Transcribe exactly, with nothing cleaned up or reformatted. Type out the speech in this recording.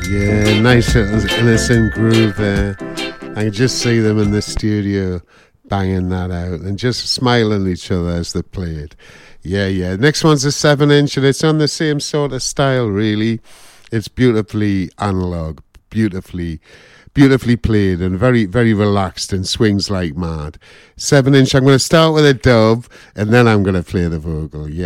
Yeah, nice innocent groove there. I can just see them in the studio banging that out and just smiling at each other as they play it. Yeah, yeah. Next one's a seven inch and it's on the same sort of style, really. It's beautifully analog, beautifully, beautifully played and very, very relaxed and swings like mad. Seven inch, I'm going to start with a dub and then I'm going to play the vocal. Yeah.